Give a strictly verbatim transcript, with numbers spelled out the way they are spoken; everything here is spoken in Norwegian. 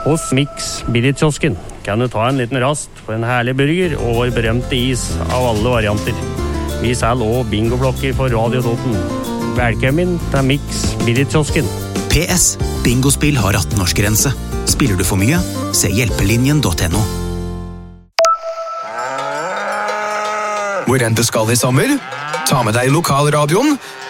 Hos Mix Billigkiosken kan du ta en liten rast på en herlig burger og vår berømte is av alle varianter. Vi selger også bingoblokker for Radio Toten. Velkommen til Mix Billigkiosken. P S. Bingospill har atten-årsgrense. Spiller du for mye? Se hjelpelinjen punktum no. Hvor enn du skal i sommer, ta med deg lokalradioen